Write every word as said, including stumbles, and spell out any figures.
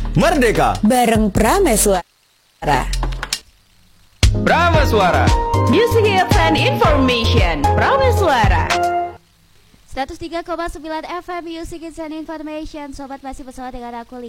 Merdeka bareng Prameswara. Prameswara Music and Information Prameswara seratus tiga koma sembilan F M Music and Information. Sobat masih bersama dengan aku